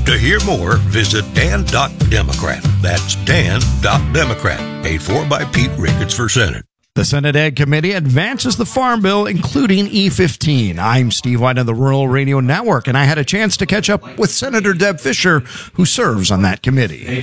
To hear more, visit Dan.Democrat. That's Dan.Democrat. Paid for by Pete Ricketts for Senate. The Senate Ag Committee advances the Farm Bill, including E15. I'm Steve White of the Rural Radio Network, and I had a chance to catch up with Senator Deb Fischer, who serves on that committee.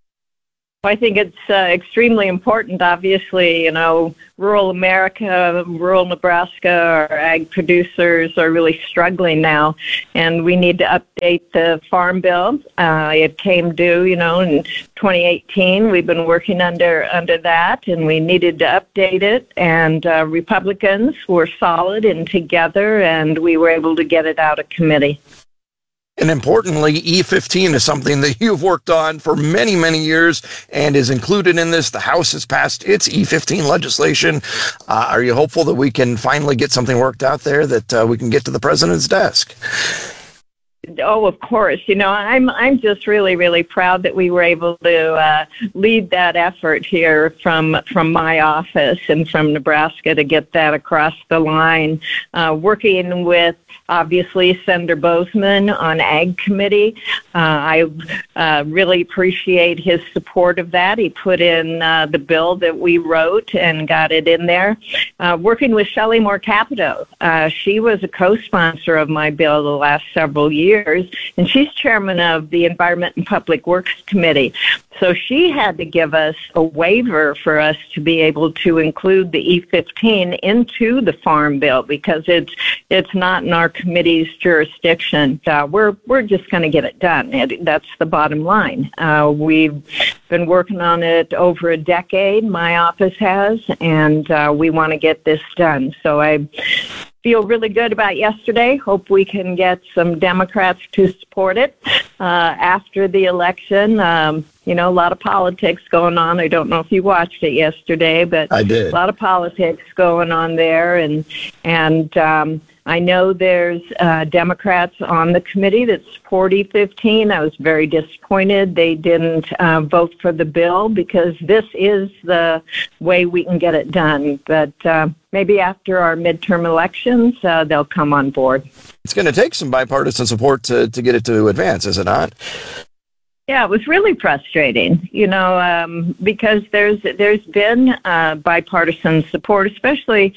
I think it's extremely important. Obviously, rural America, rural Nebraska, our ag producers are really struggling now, and we need to update the Farm Bill. It came due, in 2018. We've been working under that, and we needed to update it. And Republicans were solid and together, and we were able to get it out of committee. And importantly, E15 is something that you've worked on for many, many years and is included in this. The House has passed its E15 legislation. Are you hopeful that we can finally get something worked out there that we can get to the president's desk? Oh, of course. I'm just really, really proud that we were able to lead that effort here from my office and from Nebraska to get that across the line. Working with, obviously, Senator Bozeman on Ag Committee. I really appreciate his support of that. He put in the bill that we wrote and got it in there. Working with Shelley Moore Capito. She was a co-sponsor of my bill the last several years, and she's chairman of the Environment and Public Works Committee. So she had to give us a waiver for us to be able to include the E15 into the Farm Bill because it's not in our committee's jurisdiction. We're just going to get it done. That's the bottom line. We've been working on it over a decade, my office has, and we want to get this done. So I feel really good about yesterday. Hope we can get some Democrats to support it after the election. A lot of politics going on. I don't know if you watched it yesterday, but I did. A lot of politics going on there, and I know there's Democrats on the committee that support E15. I was very disappointed they didn't vote for the bill because this is the way we can get it done. But maybe after our midterm elections, they'll come on board. It's going to take some bipartisan support to get it to advance, is it not? Yeah, it was really frustrating, because there's been bipartisan support, especially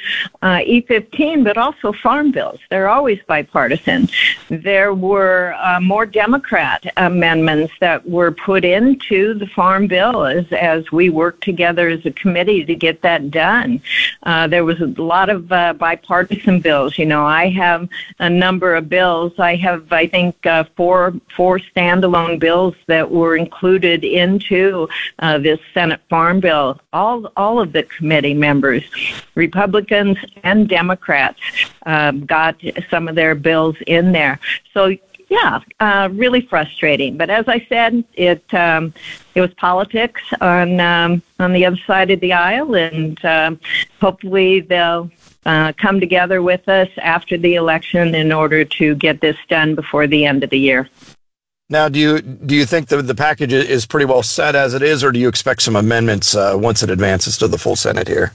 E15, but also farm bills. They're always bipartisan. There were more Democrat amendments that were put into the farm bill as we worked together as a committee to get that done. There was a lot of bipartisan bills. I have a number of bills. I have, I think, four standalone bills that were included into this Senate Farm Bill. All of the committee members, Republicans and Democrats, got some of their bills in there. So, yeah, really frustrating. But as I said, it was politics on the other side of the aisle, and hopefully they'll come together with us after the election in order to get this done before the end of the year. Now, do you think the package is pretty well set as it is, or do you expect some amendments once it advances to the full Senate here?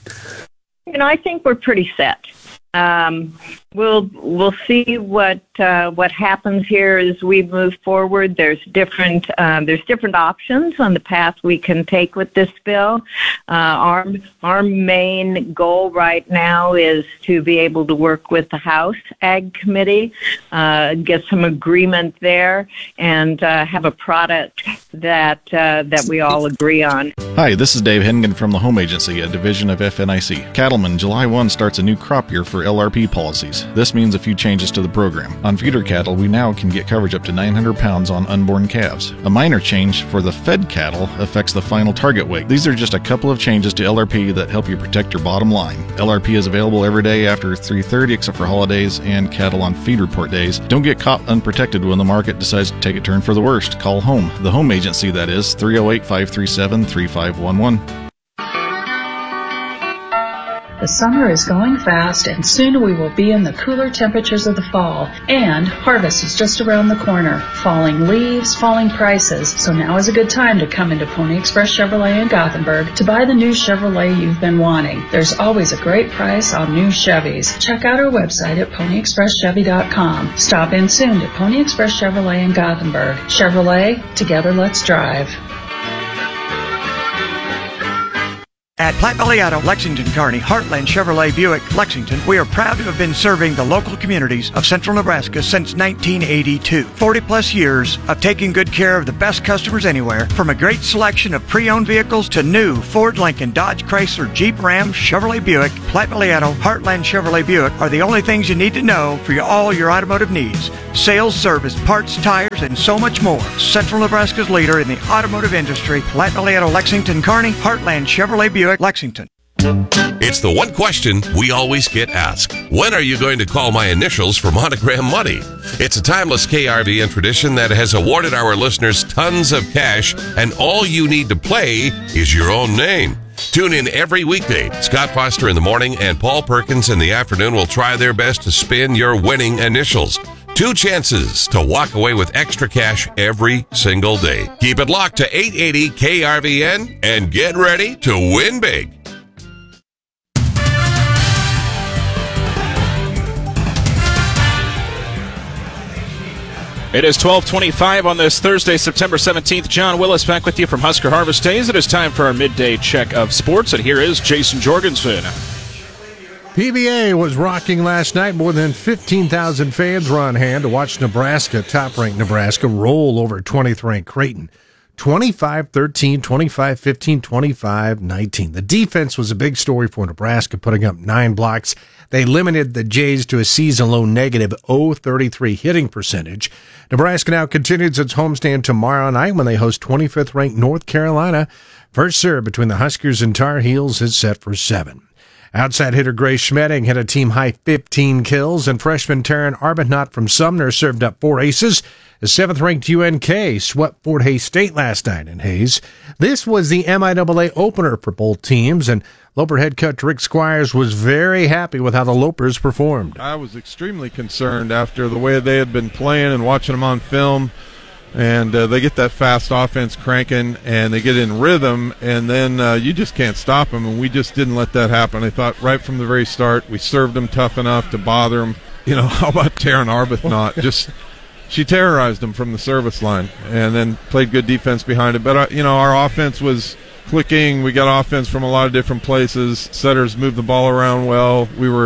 I think we're pretty set. We'll see what happens here as we move forward. There's different options on the path we can take with this bill. Our main goal right now is to be able to work with the House Ag Committee, get some agreement there, and have a product that we all agree on. Hi, this is Dave Hennigan from the Home Agency, a division of FNIC. Cattlemen, July 1 starts a new crop year for LRP policies. This means a few changes to the program. On feeder cattle, we now can get coverage up to 900 pounds on unborn calves. A minor change for the fed cattle affects the final target weight. These are just a couple of changes to LRP that help you protect your bottom line. LRP is available every day after 3:30 except for holidays and cattle on feed report days. Don't get caught unprotected when the market decides to take a turn for the worst. Call home. The Home Agency, that is, 308-537-3511. The The summer is going fast, and soon we will be in the cooler temperatures of the fall. And harvest is just around the corner. Falling leaves, falling prices. So now is a good time to come into Pony Express Chevrolet in Gothenburg to buy the new Chevrolet you've been wanting. There's always a great price on new Chevys. Check out our website at ponyexpresschevy.com. Stop in soon to Pony Express Chevrolet in Gothenburg. Chevrolet, together let's drive. At Platte Valley Auto, Lexington, Kearney, Heartland Chevrolet Buick, Lexington, we are proud to have been serving the local communities of central Nebraska since 1982. 40-plus years of taking good care of the best customers anywhere, from a great selection of pre-owned vehicles to new Ford, Lincoln, Dodge, Chrysler, Jeep, Ram, Chevrolet Buick. Platte Valley Auto, Heartland Chevrolet Buick are the only things you need to know for all your automotive needs. Sales, service, parts, tires, and so much more. Central Nebraska's leader in the automotive industry, Platte Valley Auto, Lexington, Kearney, Heartland Chevrolet Buick, Lexington. It's the one question we always get asked. When are you going to call my initials for Monogram Money? It's a timeless KRVN tradition that has awarded our listeners tons of cash, and all you need to play is your own name. Tune in every weekday. Scott Foster in the morning and Paul Perkins in the afternoon will try their best to spin your winning initials. 2 chances to walk away with extra cash every single day. Keep it locked to 880 KRVN and get ready to win big. It is 12:25 on this Thursday, September 17th. John Willis back with you from Husker Harvest Days. It is time for our midday check of sports, and here is Jason Jorgensen. PBA was rocking last night. More than 15,000 fans were on hand to watch Nebraska, top-ranked Nebraska, roll over 20th-ranked Creighton. 25-13, 25-15, 25-19. The defense was a big story for Nebraska, putting up 9 blocks. They limited the Jays to a season-low negative .033 hitting percentage. Nebraska now continues its homestand tomorrow night when they host 25th-ranked North Carolina. First serve between the Huskers and Tar Heels is set for 7. Outside hitter Grace Schmedding had a team-high 15 kills, and freshman Taryn Arbuthnot from Sumner served up 4 aces. The 7th-ranked UNK swept Fort Hays State last night in Hays. This was the MIAA opener for both teams, and Loper head coach Rick Squires was very happy with how the Lopers performed. I was extremely concerned after the way they had been playing and watching them on film. And they get that fast offense cranking, and they get in rhythm, and then you just can't stop them, and we just didn't let that happen. I thought right from the very start we served them tough enough to bother them. You know, how about Taryn Arbuthnot? She terrorized them from the service line and then played good defense behind it. But, our offense was clicking. We got offense from a lot of different places. Setters moved the ball around well.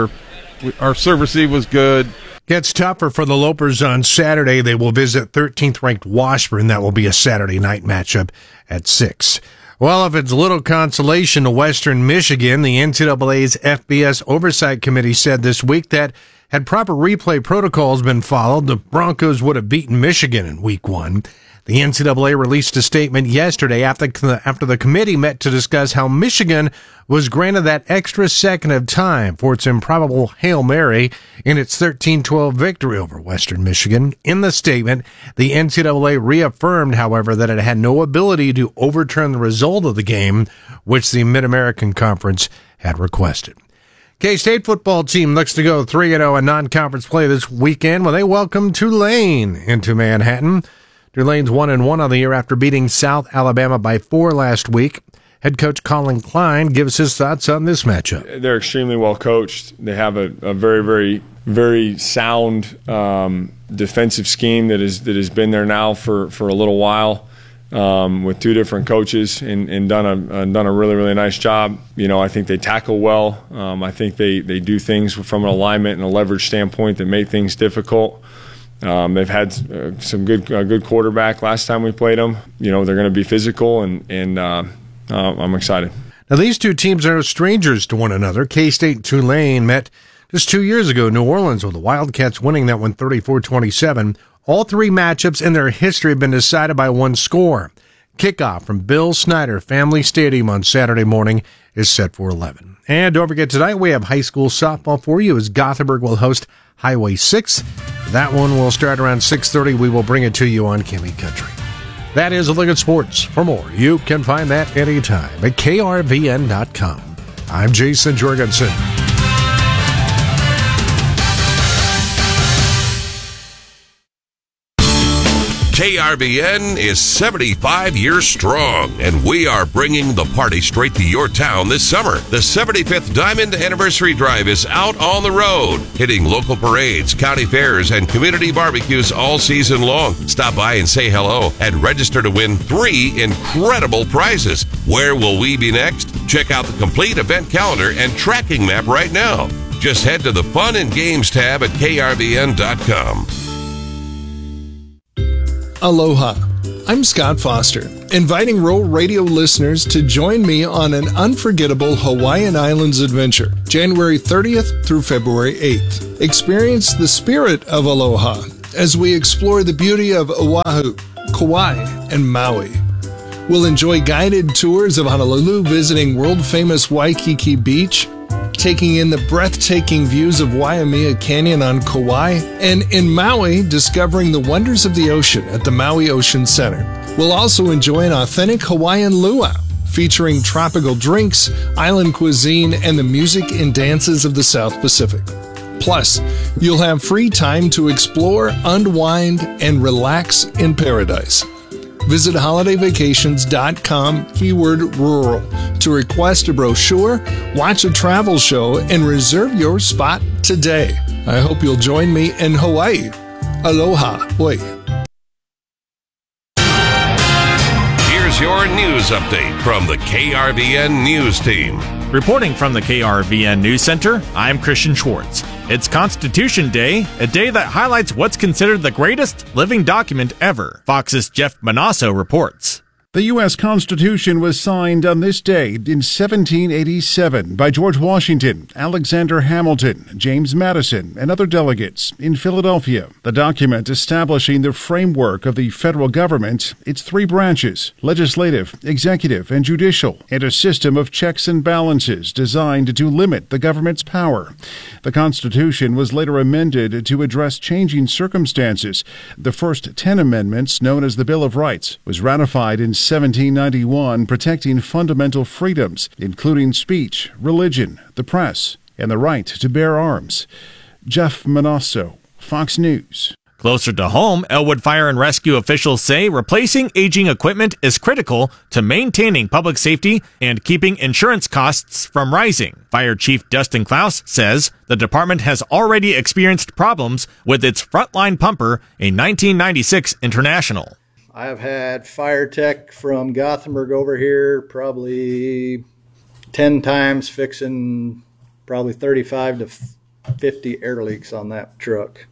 Our serve receive was good. Gets tougher for the Lopers on Saturday. They will visit 13th-ranked Washburn. That will be a Saturday night matchup at 6. Well, if it's little consolation to Western Michigan, the NCAA's FBS Oversight Committee said this week that had proper replay protocols been followed, the Broncos would have beaten Michigan in Week 1. The NCAA released a statement yesterday after the committee met to discuss how Michigan was granted that extra second of time for its improbable Hail Mary in its 13-12 victory over Western Michigan. In the statement, the NCAA reaffirmed, however, that it had no ability to overturn the result of the game, which the Mid-American Conference had requested. K-State football team looks to go 3-0 in non-conference play this weekend when they welcome Tulane into Manhattan. Tulane's 1-1 on the year after beating South Alabama by 4 last week. Head coach Colin Klein gives his thoughts on this matchup. They're extremely well coached. They have a very, very, very sound defensive scheme that has been there now for a little while with 2 different coaches and done a really, really nice job. I think they tackle well. I think they do things from an alignment and a leverage standpoint that make things difficult. They've had some good quarterback last time we played them. They're going to be physical, and I'm excited. Now, these 2 teams are strangers to one another. K-State and Tulane met just 2 years ago in New Orleans, with the Wildcats winning that one 34-27. All 3 matchups in their history have been decided by 1 score. Kickoff from Bill Snyder Family Stadium on Saturday morning is set for 11. And don't forget, tonight we have high school softball for you as Gothenburg will host Highway 6. That one will start around 6:30. We will bring it to you on Kimmy Country. That is a look at sports. For more, you can find that anytime at krvn.com. I'm Jason Jorgensen. KRVN is 75 years strong, and we are bringing the party straight to your town this summer. The 75th Diamond Anniversary Drive is out on the road, hitting local parades, county fairs, and community barbecues all season long. Stop by and say hello and register to win 3 incredible prizes. Where will we be next? Check out the complete event calendar and tracking map right now. Just head to the Fun and Games tab at krvn.com. Aloha. I'm Scott Foster, inviting Rural Radio listeners to join me on an unforgettable Hawaiian Islands adventure, January 30th through February 8th. Experience the spirit of aloha as we explore the beauty of Oahu, Kauai, and Maui. We'll enjoy guided tours of Honolulu, visiting world-famous Waikiki Beach, taking in the breathtaking views of Waimea Canyon on Kauai, and in Maui, discovering the wonders of the ocean at the Maui Ocean Center. We'll also enjoy an authentic Hawaiian luau, featuring tropical drinks, island cuisine, and the music and dances of the South Pacific. Plus, you'll have free time to explore, unwind, and relax in paradise. Visit holidayvacations.com /rural to request a brochure, watch a travel show, and reserve your spot today. I hope you'll join me in Hawaii. Aloha. Oi. Here's your news update from the KRVN News Team. Reporting from the KRVN News Center, I'm Christian Schwartz. It's Constitution Day, a day that highlights what's considered the greatest living document ever. Fox's Jeff Manasso reports. The U.S. Constitution was signed on this day in 1787 by George Washington, Alexander Hamilton, James Madison, and other delegates in Philadelphia. The document establishing the framework of the federal government, its 3 branches, legislative, executive, and judicial, and a system of checks and balances designed to limit the government's power. The Constitution was later amended to address changing circumstances. The first 10 amendments, known as the Bill of Rights, was ratified in 1791, protecting fundamental freedoms, including speech, religion, the press, and the right to bear arms. Jeff Manasso, Fox News. Closer to home, Elwood Fire and Rescue officials say replacing aging equipment is critical to maintaining public safety and keeping insurance costs from rising. Fire Chief Dustin Klaus says the department has already experienced problems with its frontline pumper, a 1996 International. I've had fire tech from Gothenburg over here probably 10 times, fixing probably 35 to 50 air leaks on that truck.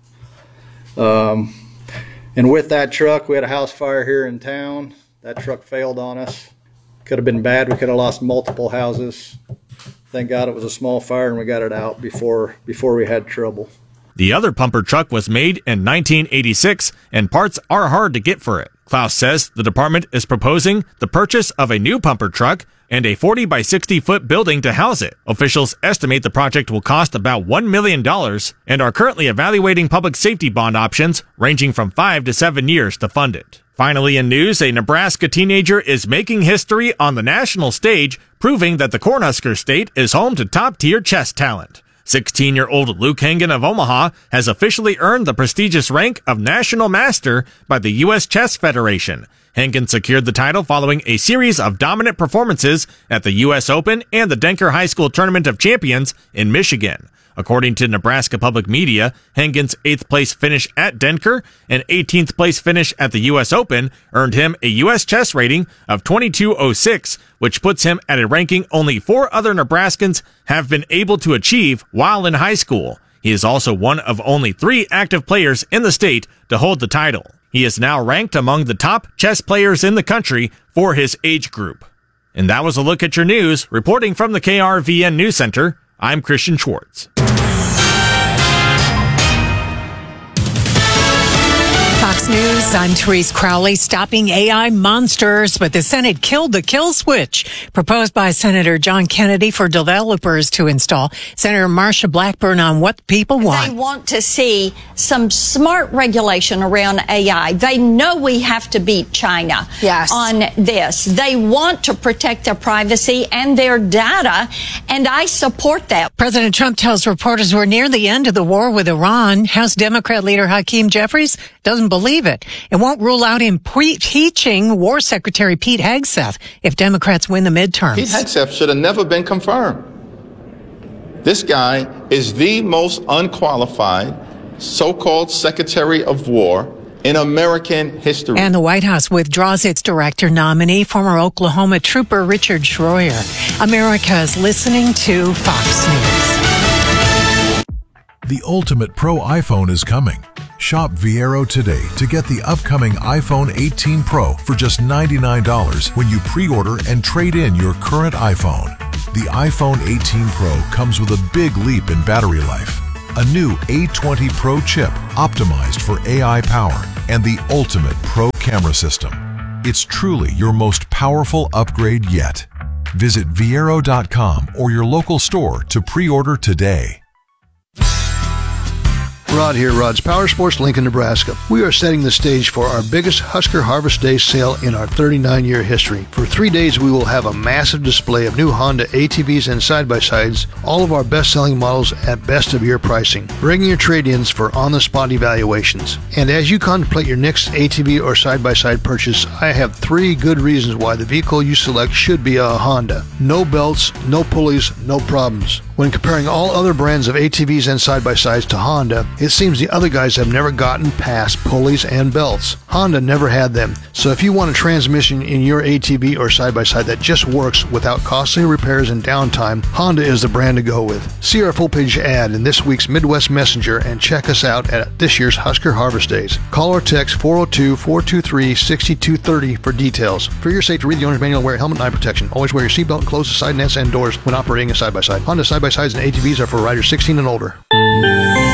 And with that truck, we had a house fire here in town. That truck failed on us. Could have been bad. We could have lost multiple houses. Thank God it was a small fire and we got it out before we had trouble. The other pumper truck was made in 1986, and parts are hard to get for it. Klaus says the department is proposing the purchase of a new pumper truck and a 40 by 60 foot building to house it. Officials estimate the project will cost about $1 million and are currently evaluating public safety bond options ranging from 5 to 7 years to fund it. Finally in news, a Nebraska teenager is making history on the national stage, proving that the Cornhusker State is home to top-tier chess talent. 16-year-old Luke Hengen of Omaha has officially earned the prestigious rank of National Master by the U.S. Chess Federation. Hengen secured the title following a series of dominant performances at the U.S. Open and the Denker High School Tournament of Champions in Michigan. According to Nebraska Public Media, Hengen's 8th place finish at Denker and 18th place finish at the U.S. Open earned him a U.S. chess rating of 2206, which puts him at a ranking only 4 other Nebraskans have been able to achieve while in high school. He is also one of only 3 active players in the state to hold the title. He is now ranked among the top chess players in the country for his age group. And that was a look at your news. Reporting from the KRVN News Center, I'm Christian Schwartz. Fox News, I'm Therese Crowley. Stopping AI monsters, but the Senate killed the kill switch proposed by Senator John Kennedy for developers to install. Senator Marsha Blackburn on what the people want. They want to see some smart regulation around AI. They know we have to beat China on this. They want to protect their privacy and their data, and I support that. President Trump tells reporters we're near the end of the war with Iran. House Democrat leader Hakeem Jeffries doesn't believe it. It won't rule out impeaching War Secretary Pete Hegseth if Democrats win the midterms. Pete Hegseth should have never been confirmed. This guy is the most unqualified so-called Secretary of War in American history. And the White House withdraws its director nominee, former Oklahoma trooper Richard Schroyer. America is listening to Fox News. The ultimate pro iPhone is coming. Shop Viero today to get the upcoming iPhone 18 Pro for just $99 when you pre-order and trade in your current iPhone. The iPhone 18 Pro comes with a big leap in battery life. A new A20 Pro chip optimized for AI power and the ultimate pro camera system. It's truly your most powerful upgrade yet. Visit Viero.com or your local store to pre-order today. Rod here, Rod's Power Sports, Lincoln, Nebraska. We are setting the stage for our biggest Husker Harvest Day sale in our 39-year history. For 3 days, we will have a massive display of new Honda ATVs and side-by-sides, all of our best-selling models at best-of-year pricing. Bring your trade-ins for on-the-spot evaluations. And as you contemplate your next ATV or side-by-side purchase, I have 3 good reasons why the vehicle you select should be a Honda. No belts, no pulleys, no problems. When comparing all other brands of ATVs and side-by-sides to Honda, it seems the other guys have never gotten past pulleys and belts. Honda never had them, so if you want a transmission in your ATV or side-by-side that just works without costly repairs and downtime, Honda is the brand to go with. See our full-page ad in this week's Midwest Messenger and check us out at this year's Husker Harvest Days. Call or text 402-423-6230 for details. For your safety, read the owner's manual and wear a helmet and eye protection. Always wear your seatbelt and close the side nets and doors when operating a side-by-side. Honda side-by-sides and ATVs are for riders 16 and older.